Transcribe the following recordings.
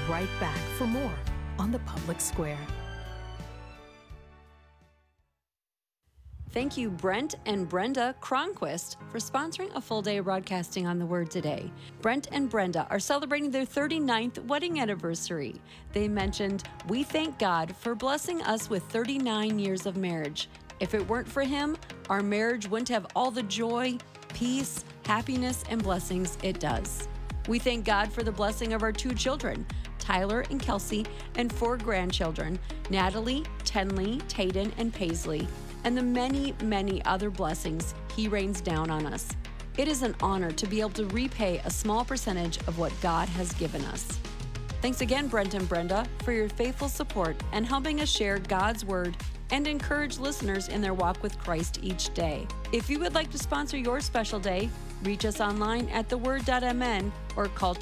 right back for more on the Public Square. Thank you, Brent and Brenda Cronquist, for sponsoring a full day of broadcasting on The Word today. Brent and Brenda are celebrating their 39th wedding anniversary. They mentioned, "We thank God for blessing us with 39 years of marriage. If it weren't for Him, our marriage wouldn't have all the joy, peace, happiness, and blessings it does. We thank God for the blessing of our 2 children, Tyler and Kelsey, and 4 grandchildren, Natalie, Tenley, Tayden, and Paisley, and the many, many other blessings He rains down on us. It is an honor to be able to repay a small percentage of what God has given us." Thanks again, Brent and Brenda, for your faithful support and helping us share God's Word and encourage listeners in their walk with Christ each day. If you would like to sponsor your special day, reach us online at theword.mn or call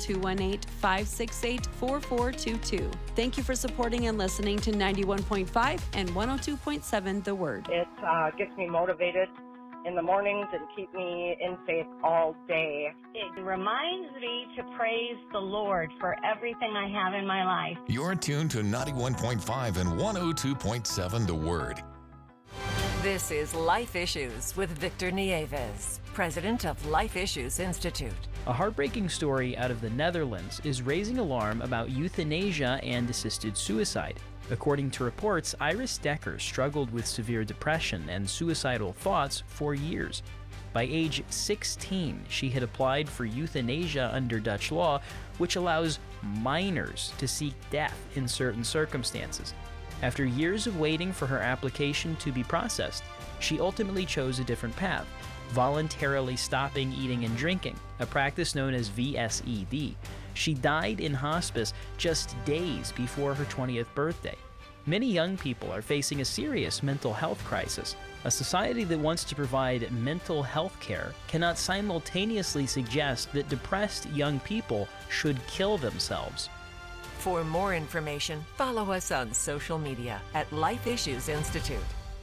218-568-4422. Thank you for supporting and listening to 91.5 and 102.7 The Word. It gets me motivated in the mornings and keep me in faith all day. It reminds me to praise the Lord for everything I have in my life. You're tuned to 91.5 and 102.7 The Word. This is Life Issues with Victor Nieves, president of Life Issues Institute. A heartbreaking story out of the Netherlands is raising alarm about euthanasia and assisted suicide. According to reports, Iris Dekker struggled with severe depression and suicidal thoughts for years. By age 16, she had applied for euthanasia under Dutch law, which allows minors to seek death in certain circumstances. After years of waiting for her application to be processed, she ultimately chose a different path, voluntarily stopping eating and drinking, a practice known as VSED. She died in hospice just days before her 20th birthday. Many young people are facing a serious mental health crisis. A society that wants to provide mental health care cannot simultaneously suggest that depressed young people should kill themselves. For more information, follow us on social media at Life Issues Institute.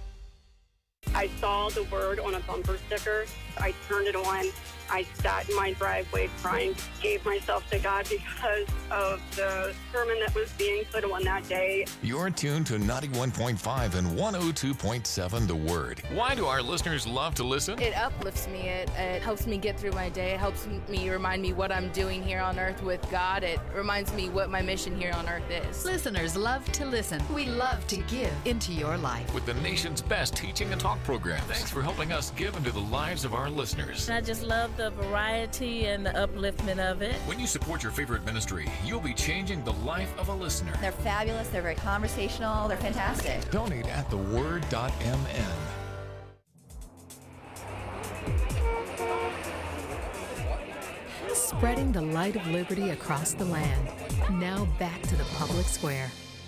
I saw the word on a bumper sticker. I turned it on. I sat in my driveway crying, gave myself to God because of the sermon that was being put on that day. You're tuned to 91.5 and 102.7 The Word. Why do our listeners love to listen? It uplifts me. It helps me get through my day. It helps me remind me what I'm doing here on earth with God. It reminds me what my mission here on earth is. Listeners love to listen. We love to give into your life. With the nation's best teaching and talk programs. Thanks for helping us give into the lives of our listeners. I just love the variety and the upliftment of it. When you support your favorite ministry, you'll be changing the life of a listener. They're fabulous. They're very conversational. They're fantastic. Donate at theword.mn. Spreading the light of liberty across the land. Now back to the Public Square.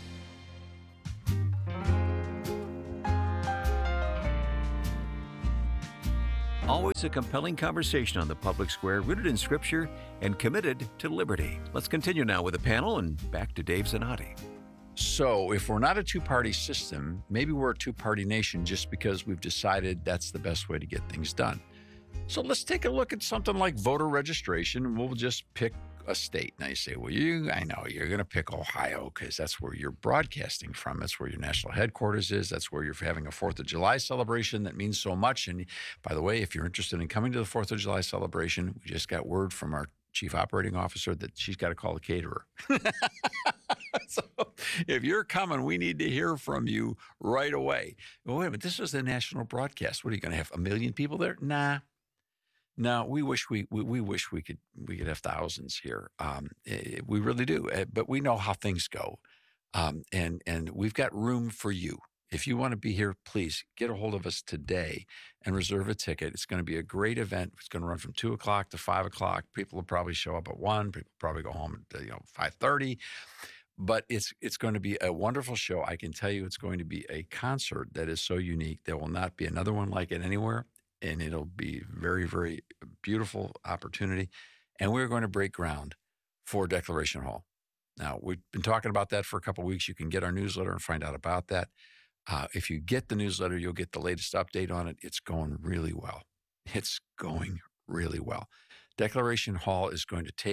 Always a compelling conversation on the Public Square, rooted in Scripture and committed to liberty. Let's continue now with the panel and back to Dave Zanotti. So if we're not a two-party system, maybe we're a two-party nation just because we've decided that's the best way to get things done. So let's take a look at something like voter registration, and we'll just pick a state. Now you say, well, I know you're going to pick Ohio because that's where you're broadcasting from. That's where your national headquarters is. That's where you're having a 4th of July celebration that means so much. And by the way, if you're interested in coming to the 4th of July celebration, we just got word from our chief operating officer that she's got to call the caterer. So if you're coming, we need to hear from you right away. Well, wait a minute, this is a national broadcast. What are you going to have, 1 million people there? Nah. No, we wish we could have thousands here. We really do, but we know how things go, and we've got room for you. If you want to be here, please get a hold of us today and reserve a ticket. It's going to be a great event. It's going to run from 2 o'clock to 5 o'clock. People will probably show up at 1. People will probably go home at 5:30. But it's going to be a wonderful show. I can tell you, it's going to be a concert that is so unique. There will not be another one like it anywhere. And it'll be very, very beautiful opportunity. And we're going to break ground for Declaration Hall. Now, we've been talking about that for a couple of weeks. You can get our newsletter and find out about that. If you get the newsletter, you'll get the latest update on it. It's going really well. It's going really well. Declaration Hall is going to take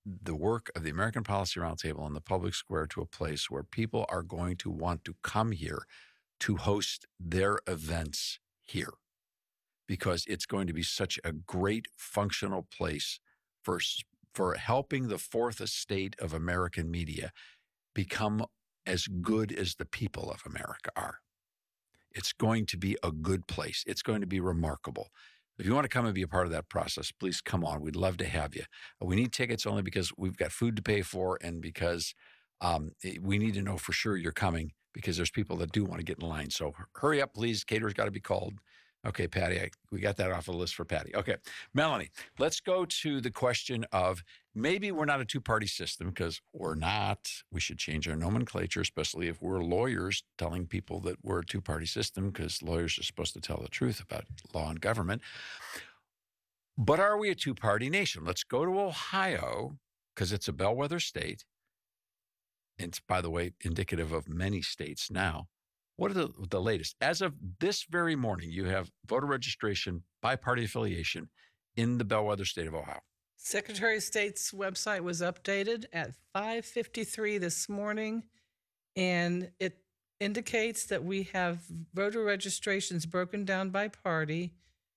the work of the American Policy Roundtable and the public square to a place where people are going to want to come here to host their events here, because it's going to be such a great functional place for helping the fourth estate of American media become as good as the people of America are. It's going to be a good place. It's going to be remarkable. If you want to come and be a part of that process, please come on. We'd love to have you. We need tickets only because we've got food to pay for, and because we need to know for sure you're coming, because there's people that do want to get in line. So hurry up, please. Caterer's got to be called. Okay, Patty, we got that off the list for Patty. Okay, Melanie, let's go to the question of maybe we're not a two-party system, because we're not. We should change our nomenclature, especially if we're lawyers telling people that we're a two-party system, because lawyers are supposed to tell the truth about law and government. But are we a two-party nation? Let's go to Ohio, because it's a bellwether state. It's, by the way, indicative of many states now. What are the latest? As of this very morning, you have voter registration by party affiliation in the bellwether state of Ohio. Secretary of State's website was updated at 5:53 this morning, and it indicates that we have voter registrations broken down by party.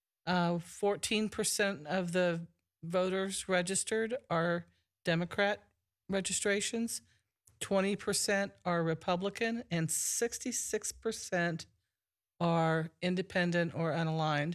14% of the voters registered are Democrat registrations. 20% are Republican, and 66% are independent or unaligned.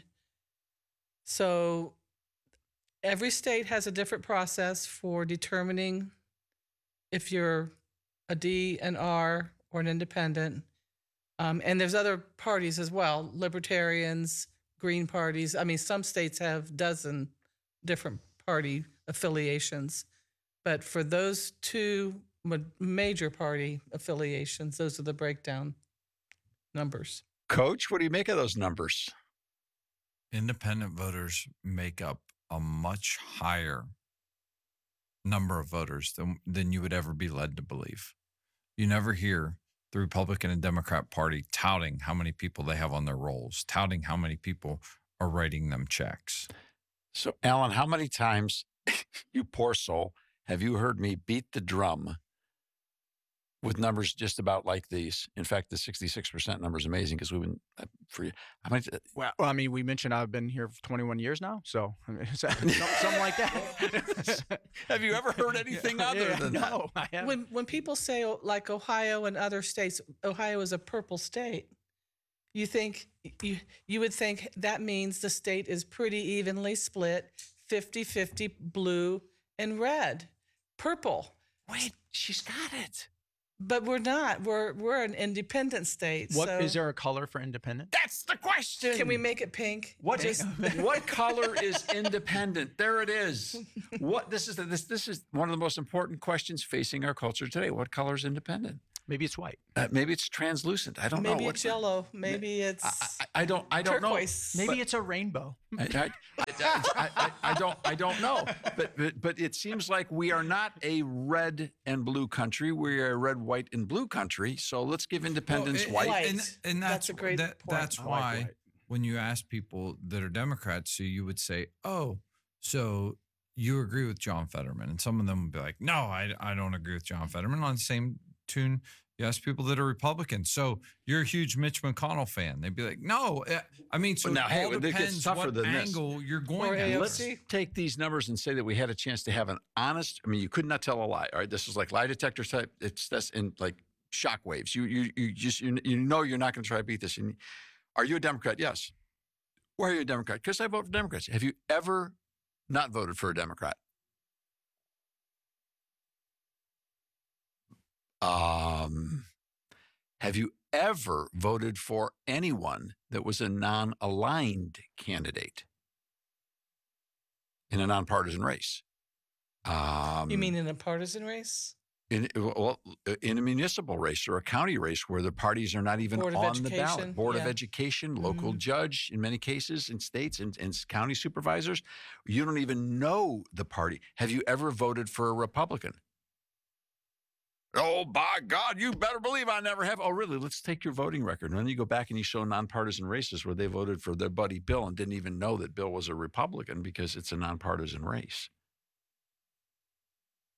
So every state has a different process for determining if you're a D, an R, or an independent. And there's other parties as well, libertarians, green parties. I mean, some states have a dozen different party affiliations. But for those two major party affiliations, those are the breakdown numbers. Coach, what do you make of those numbers? Independent voters make up a much higher number of voters than you would ever be led to believe. You never hear the Republican and Democrat Party touting how many people they have on their rolls, touting how many people are writing them checks. So, Alan, how many times, you poor soul, have you heard me beat the drum with numbers just about like these? In fact, the 66% number is amazing, because we've been for how many? Well, I mean, we mentioned I've been here for 21 years now, so something like that. Have you ever heard anything other than that? No, I haven't. When people say like Ohio and other states, Ohio is a purple state, you think you would think that means the state is pretty evenly split, 50-50 blue and red. Purple. Wait, she's got it. But we're not. We're an independent state. What is there a color for independent? That's the question. Can we make it pink? What color is independent? There it is. This is one of the most important questions facing our culture today. What color is independent? Maybe it's white. Maybe it's translucent. I don't know. Maybe it's yellow. Maybe it's I don't turquoise. know. Maybe it's a rainbow. I don't know. But it seems like we are not a red and blue country. We are a red, white, and blue country. So let's give independence white. And that's a great point. That's why when you ask people that are Democrats, so you would say, "Oh, so you agree with John Fetterman?" And some of them would be like, "No, I don't agree with John Fetterman." On the same tune, you ask people that are Republicans, so you're a huge Mitch McConnell fan. They'd be like, "No, I mean." So now, it all depends what angle you're going at. Let's take these numbers and say that we had a chance to have an honest. I mean, you could not tell a lie. All right, this is like lie detector type. That's in like shockwaves. You know you're not going to try to beat this. And are you a Democrat? Yes. Why are you a Democrat? Because I vote for Democrats. Have you ever not voted for a Democrat? Have you ever voted for anyone that was a non-aligned candidate in a nonpartisan race? You mean in a partisan race? In a municipal race or a county race where the parties are not even on the ballot. Board of Education, local judge in many cases in states and county supervisors. You don't even know the party. Have you ever voted for a Republican? Oh, by God, you better believe I never have. Oh, really? Let's take your voting record. And then you go back and you show nonpartisan races where they voted for their buddy Bill and didn't even know that Bill was a Republican because it's a nonpartisan race.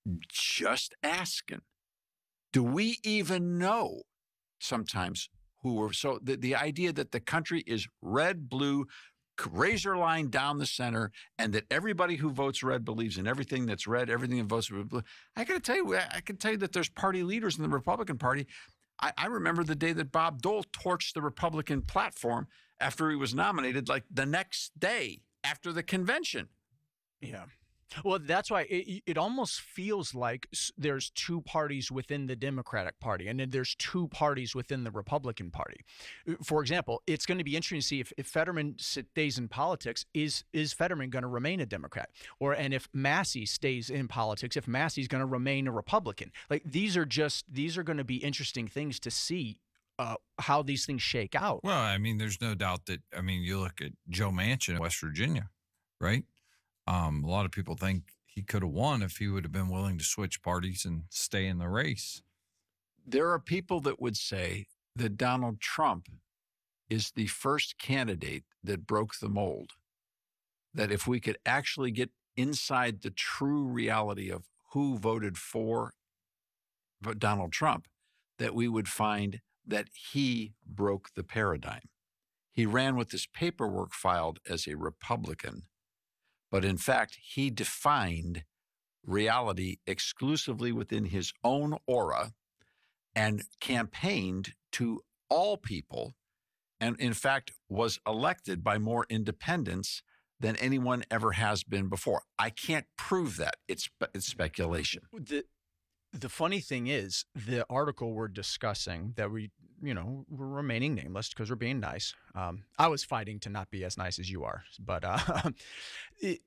Just asking. Do we even know sometimes who we're, so the idea that the country is red, blue, razor line down the center, and that everybody who votes red believes in everything that's red, everything that votes blue. I can tell you that there's party leaders in the Republican Party. I remember the day that Bob Dole torched the Republican platform after he was nominated, like the next day after the convention. Yeah. Well, that's why it almost feels like there's two parties within the Democratic Party, and then there's two parties within the Republican Party. For example, it's going to be interesting to see if Fetterman stays in politics, is Fetterman going to remain a Democrat? And if Massey stays in politics, if Massey's going to remain a Republican? Like, these are going to be interesting things to see how these things shake out. Well, I mean, there's no doubt that, I mean, you look at Joe Manchin in West Virginia, right? A lot of people think he could have won if he would have been willing to switch parties and stay in the race. There are people that would say that Donald Trump is the first candidate that broke the mold, that if we could actually get inside the true reality of who voted for Donald Trump, that we would find that he broke the paradigm. He ran with this paperwork filed as a Republican, but in fact, he defined reality exclusively within his own aura and campaigned to all people, and in fact was elected by more independents than anyone ever has been before. I can't prove that. It's speculation. The funny thing is, the article we're discussing that we're remaining nameless because we're being nice. I was fighting to not be as nice as you are, but the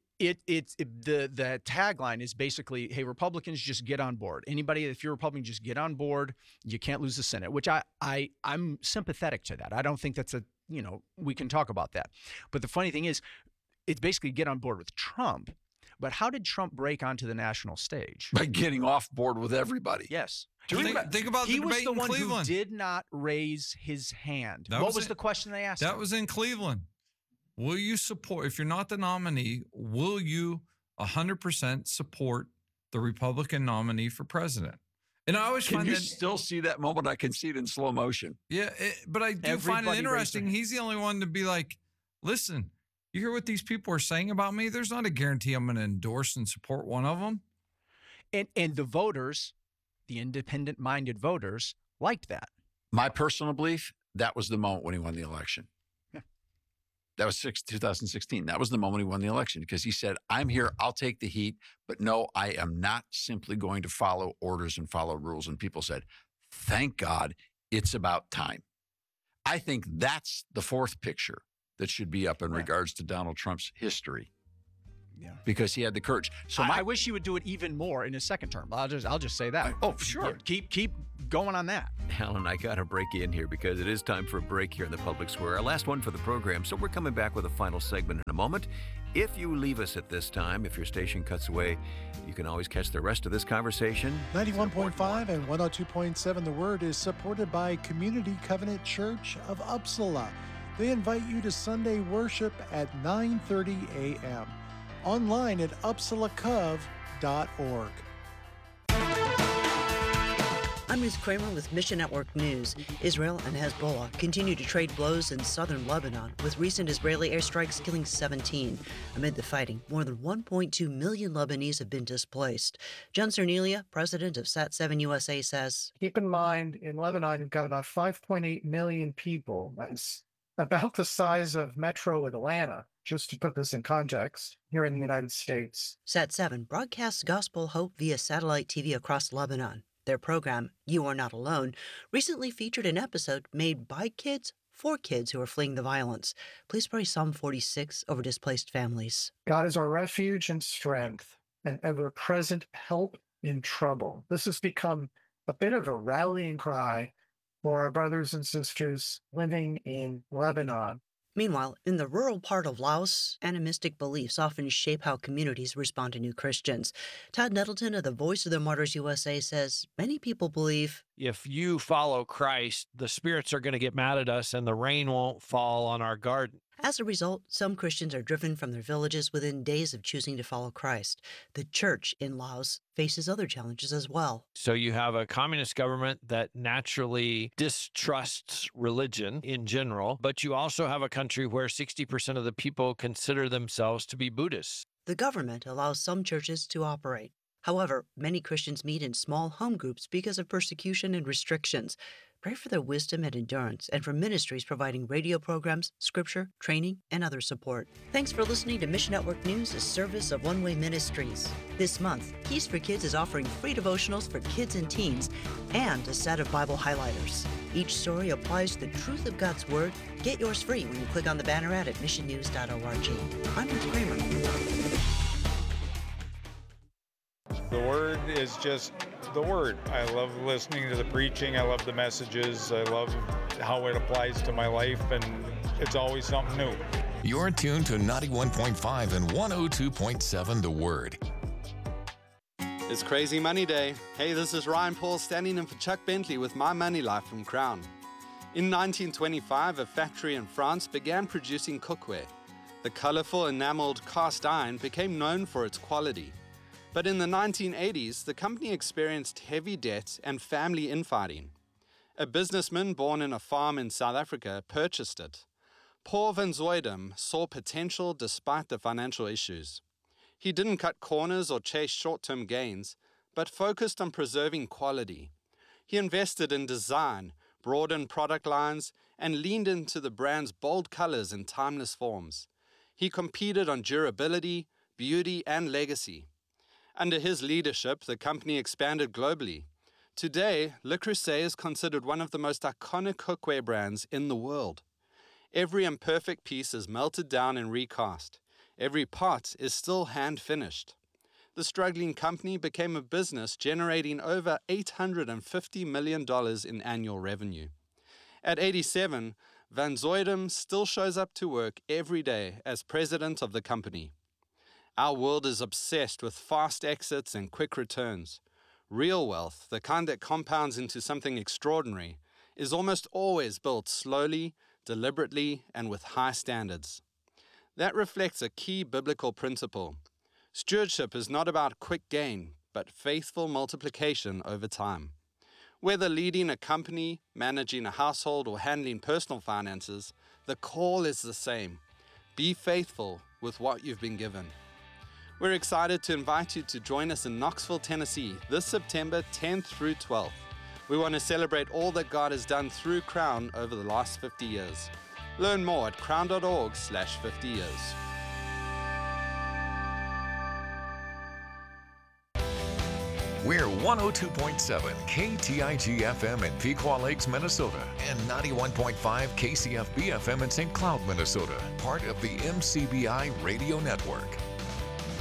tagline is basically, hey, Republicans, just get on board. Anybody, if you're a Republican, just get on board. You can't lose the Senate, which I'm sympathetic to that. I don't think that's we can talk about that. But the funny thing is, it's basically get on board with Trump. But how did Trump break onto the national stage? By getting off board with everybody. Yes. Think about the debate in Cleveland. He was the one who did not raise his hand. What was the question they asked him? That was in Cleveland. Will you support, if you're not the nominee, will you 100% support the Republican nominee for president? And I always find that. Can you still see that moment? I can see it in slow motion. Yeah, but I do find it interesting. He's the only one to be like, listen, you hear what these people are saying about me? There's not a guarantee I'm going to endorse and support one of them. And the voters, the independent-minded voters, liked that. My personal belief, that was the moment when he won the election. Yeah. That was 2016. That was the moment he won the election because he said, I'm here, I'll take the heat, but no, I am not simply going to follow orders and follow rules. And people said, thank God, it's about time. I think that's the fourth picture that should be up in regards to Donald Trump's history. Yeah. Because he had the courage. So I wish he would do it even more in his second term. I'll just say that. Sure. Yeah, keep going on that. Alan, I got to break you in here because it is time for a break here in the Public Square. Our last one for the program, so we're coming back with a final segment in a moment. If you leave us at this time, if your station cuts away, you can always catch the rest of this conversation. 91.5 and 102.7 The Word is supported by Community Covenant Church of Uppsala. They invite you to Sunday worship at 9:30 a.m. Online at uppsalacov.org. I'm Ruth Kramer with Mission Network News. Israel and Hezbollah continue to trade blows in southern Lebanon, with recent Israeli airstrikes killing 17. Amid the fighting, more than 1.2 million Lebanese have been displaced. John Cernelia, president of Sat7 USA, says, keep in mind, in Lebanon, you've got about 5.8 million people. That's about the size of Metro Atlanta, just to put this in context, here in the United States. Sat7 broadcasts gospel hope via satellite TV across Lebanon. Their program, You Are Not Alone, recently featured an episode made by kids for kids who are fleeing the violence. Please pray Psalm 46 over displaced families. God is our refuge and strength, an ever-present help in trouble. This has become a bit of a rallying cry for our brothers and sisters living in Lebanon. Meanwhile, in the rural part of Laos, animistic beliefs often shape how communities respond to new Christians. Todd Nettleton of the Voice of the Martyrs USA says many people believe if you follow Christ, the spirits are going to get mad at us and the rain won't fall on our garden. As a result, some Christians are driven from their villages within days of choosing to follow Christ. The church in Laos faces other challenges as well. So you have a communist government that naturally distrusts religion in general, but you also have a country where 60% of the people consider themselves to be Buddhists. The government allows some churches to operate. However, many Christians meet in small home groups because of persecution and restrictions. Pray for their wisdom and endurance and for ministries providing radio programs, scripture, training, and other support. Thanks for listening to Mission Network News, a service of One Way Ministries. This month, Keys for Kids is offering free devotionals for kids and teens and a set of Bible highlighters. Each story applies the truth of God's Word. Get yours free when you click on the banner ad at missionnews.org. I'm Ruth Kramer. The Word is just the Word. I love listening to the preaching. I love the messages. I love how it applies to my life, and it's always something new. You're tuned to 91.5 and 102.7 The Word. It's Crazy Money Day. Hey, this is Ryan Paul standing in for Chuck Bentley with My Money Life from Crown. In 1925, a factory in France began producing cookware. The colorful enameled cast iron became known for its quality. But in the 1980s, the company experienced heavy debt and family infighting. A businessman born in a farm in South Africa purchased it. Paul van Zuidam saw potential despite the financial issues. He didn't cut corners or chase short-term gains, but focused on preserving quality. He invested in design, broadened product lines, and leaned into the brand's bold colors and timeless forms. He competed on durability, beauty, and legacy. Under his leadership, the company expanded globally. Today, Le Creuset is considered one of the most iconic cookware brands in the world. Every imperfect piece is melted down and recast. Every pot is still hand-finished. The struggling company became a business generating over $850 million in annual revenue. At 87, Van Zuidam still shows up to work every day as president of the company. Our world is obsessed with fast exits and quick returns. Real wealth, the kind that compounds into something extraordinary, is almost always built slowly, deliberately, and with high standards. That reflects a key biblical principle. Stewardship is not about quick gain, but faithful multiplication over time. Whether leading a company, managing a household, or handling personal finances, the call is the same. Be faithful with what you've been given. We're excited to invite you to join us in Knoxville, Tennessee, this September 10th through 12th. We want to celebrate all that God has done through Crown over the last 50 years. Learn more at crown.org/50 years. We're 102.7 KTIG FM in Pequot Lakes, Minnesota, and 91.5 KCFB FM in St. Cloud, Minnesota, part of the MCBI Radio Network.